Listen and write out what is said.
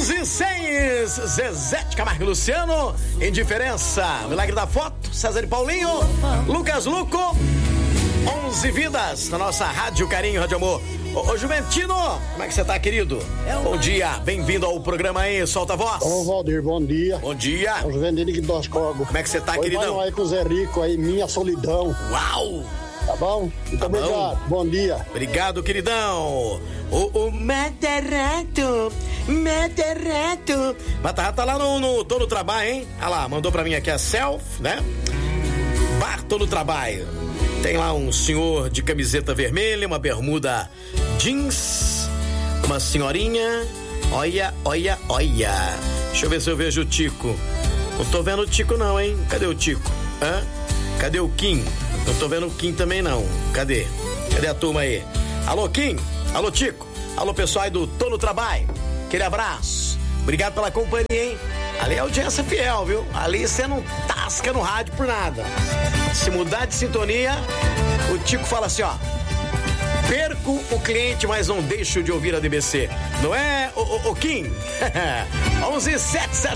11:06, Zezé de Camargo e Luciano, Indiferença, Milagre da Foto, César e Paulinho, Lucas Luco, 11 vidas na nossa Rádio Carinho, Rádio Amor. Ô Juventino, como é que você tá, querido? Bom dia, bem-vindo ao programa aí, solta a voz. Ô Valdir, bom dia. Bom dia. O Juventino aqui dos Cogos. Como é que você tá, queridão? Vai aí com o Zé Rico aí, Minha Solidão. Uau! Tá bom? Muito obrigado, bom dia. Obrigado, queridão. O Mata-Rato. Mata-Rato tá lá no Tô no Trabalho, hein? Olha lá, mandou pra mim aqui a selfie, né? Bar Tô no Trabalho. Tem lá um senhor de camiseta vermelha, uma bermuda jeans, uma senhorinha. Olha. Deixa eu ver se eu vejo o Tico. Não tô vendo o Tico não, hein? Cadê o Tico? Hã? Cadê o Kim? Não tô vendo o Kim também não. Cadê a turma aí? Alô, Kim? Alô, Tico? Alô, pessoal aí do Tô no Trabalho. Aquele abraço. Obrigado pela companhia, hein? Ali é audiência fiel, viu? Ali você não tasca no rádio por nada. Se mudar de sintonia, o Tico fala assim, ó: perco o cliente, mas não deixo de ouvir a DBC. Não é, o Kim? 11:07,